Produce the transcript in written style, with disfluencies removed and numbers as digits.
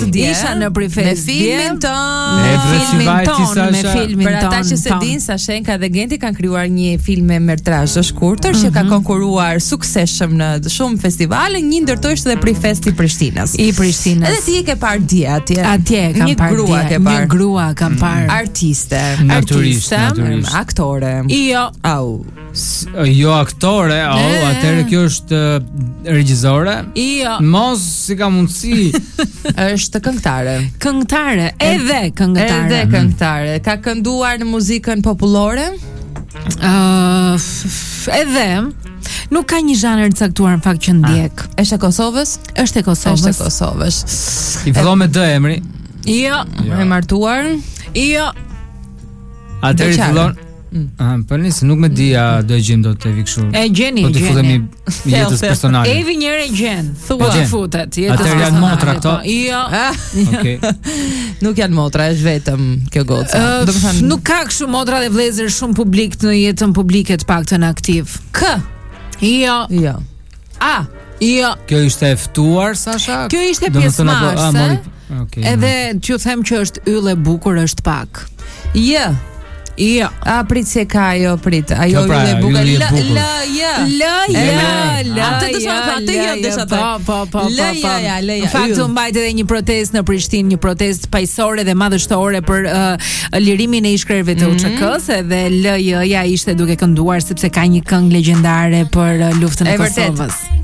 dje. Isha në prifest me filmin ton. Me filmin Për ata ton, që se din, Sashenka dhe Genti kanë krijuar një film me metrazh të shkurtër që ka konkuruar suksesshëm në shumë festivale, një ndërto ishte dhe Prifest i Prishtinës. Edhe ti e ke parë dje atje. Atje kam parë dje. Një grua kam parë. Artiste, aktore. Jo aktore, atëherë kjo është regjizore. Mos si ka mundësi. Është këngëtare. Edhe këngëtare. Ka kënduar në muzikën popullore? Edhe nuk ka një zhanër të caktuar në fakt që ndjek. Është e Kosovës? Është e Kosovës. I fillon me D emri? Jo. E martuar? Jo. Atëherë fillon. Po nisë, nuk me dia do e gjejmë dot te Vikshu. E gjeni. Po të futemi jetës personale. Evi njëre gjen. Po të futet. Atëherë janë motra këto. Jo. Okej. Nuk janë motra, është vetëm kjo goca. Do të thënë nuk ka kështu motra dhe vëllezër shumë publik në jetën publike të paktën aktiv. Jo. Jo. Kjo ishte e ftuar, Sasha? Kjo ishte pjesëmarrëse. Edhe t'ju them që është yll e bukur, është pak. Jo. Prit se ka ajo prit. Ajo yll e bukur. Në fakt u mbajt edhe një protestë në Prishtinë, një protestë paqësore dhe madhështore për lirimin e ishkrerëve të UÇK-s, edhe LJ-ja ishte duke kënduar sepse ka një këngë legjendare për luftën e Kosovës.